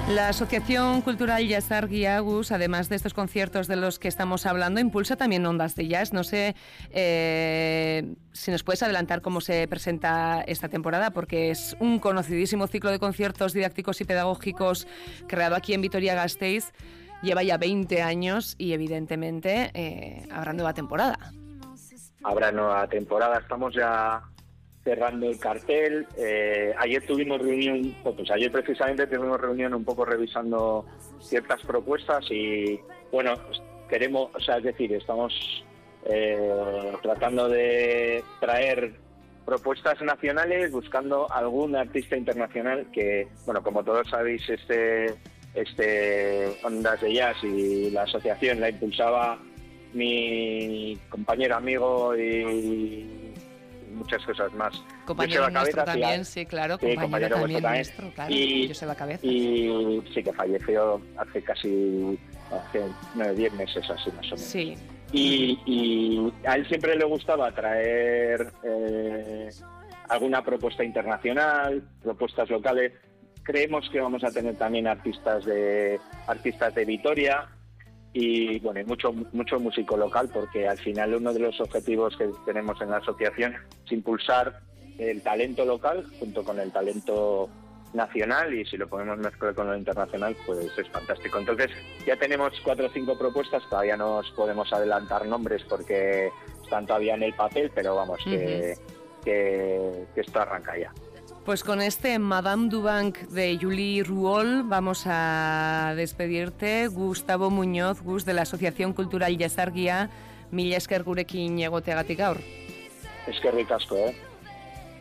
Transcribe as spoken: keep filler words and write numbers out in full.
La Asociación Cultural Jazz-Argia, Gus, además de estos conciertos de los que estamos hablando, impulsa también Ondas de Jazz. No sé eh, si nos puedes adelantar cómo se presenta esta temporada, porque es un conocidísimo ciclo de conciertos didácticos y pedagógicos creado aquí en Vitoria-Gasteiz. Lleva ya veinte años y evidentemente eh, habrá nueva temporada. Habrá nueva temporada, estamos ya cerrando el cartel. Eh, ayer tuvimos reunión, pues ayer precisamente tuvimos reunión un poco revisando ciertas propuestas y bueno, queremos, o sea, es decir, estamos eh, tratando de traer propuestas nacionales, buscando algún artista internacional que, bueno, como todos sabéis, este, este Ondas de Jazz y la asociación la impulsaba mi compañero, amigo y muchas cosas más. Compañero nuestro también, sí, claro, sí, compañero, compañero también también. nuestro, claro, y, Joseba Cabezas. Y sí, que falleció hace casi, hace nueve, diez meses así más o menos. Sí. Y, y a él siempre le gustaba traer eh, alguna propuesta internacional, propuestas locales. Creemos que vamos a tener también artistas de artistas de Vitoria y bueno, y mucho mucho músico local, porque al final uno de los objetivos que tenemos en la asociación es impulsar el talento local junto con el talento nacional, y si lo podemos mezclar con lo internacional pues es fantástico. Entonces ya tenemos cuatro o cinco propuestas, todavía no os podemos adelantar nombres porque están todavía en el papel, pero vamos, uh-huh. que, que, que esto arranca ya. Pues con este Madame du Banc de Julie Ruol vamos a despedirte. Gustavo Muñoz, Gus, de la Asociación Cultural Jazz-Argia, mila esker gurekin egoteagatik gaur. Eskerrik asko, eh?